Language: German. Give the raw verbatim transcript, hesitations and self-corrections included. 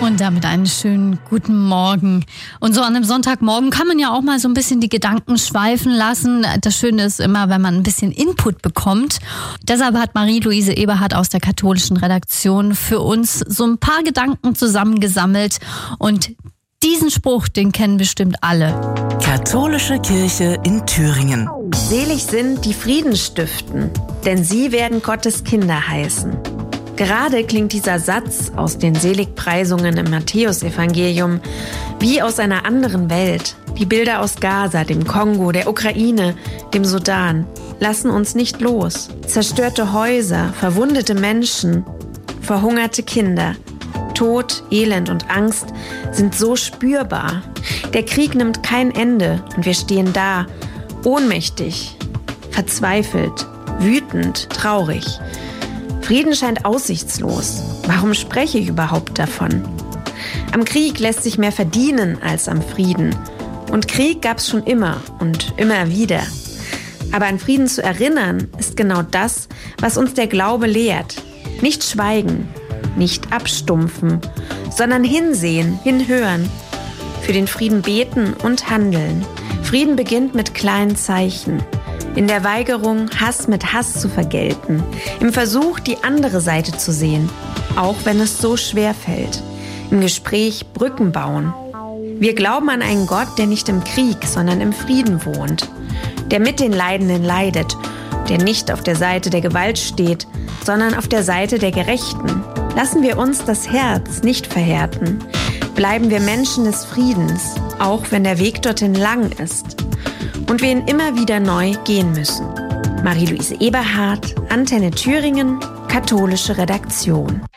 Und damit einen schönen guten Morgen. Und so an einem Sonntagmorgen kann man ja auch mal so ein bisschen die Gedanken schweifen lassen. Das Schöne ist immer, wenn man ein bisschen Input bekommt. Deshalb hat Marie-Louise Eberhardt aus der katholischen Redaktion für uns so ein paar Gedanken zusammengesammelt. Und diesen Spruch, den kennen bestimmt alle. Katholische Kirche in Thüringen. Selig sind, die Frieden stiften, denn sie werden Gottes Kinder heißen. Gerade klingt dieser Satz aus den Seligpreisungen im Matthäusevangelium wie aus einer anderen Welt. Die Bilder aus Gaza, dem Kongo, der Ukraine, dem Sudan lassen uns nicht los. Zerstörte Häuser, verwundete Menschen, verhungerte Kinder. Tod, Elend und Angst sind so spürbar. Der Krieg nimmt kein Ende und wir stehen da, ohnmächtig, verzweifelt, wütend, traurig. Frieden scheint aussichtslos. Warum spreche ich überhaupt davon? Am Krieg lässt sich mehr verdienen als am Frieden. Und Krieg gab es schon immer und immer wieder. Aber an Frieden zu erinnern, ist genau das, was uns der Glaube lehrt. Nicht schweigen, nicht abstumpfen, sondern hinsehen, hinhören. Für den Frieden beten und handeln. Frieden beginnt mit kleinen Zeichen. In der Weigerung, Hass mit Hass zu vergelten. Im Versuch, die andere Seite zu sehen, auch wenn es so schwer fällt. Im Gespräch Brücken bauen. Wir glauben an einen Gott, der nicht im Krieg, sondern im Frieden wohnt. Der mit den Leidenden leidet. Der nicht auf der Seite der Gewalt steht, sondern auf der Seite der Gerechten. Lassen wir uns das Herz nicht verhärten. Bleiben wir Menschen des Friedens, auch wenn der Weg dorthin lang ist. Und wir ihn immer wieder neu gehen müssen. Marie-Louise Eberhardt, Antenne Thüringen, katholische Redaktion.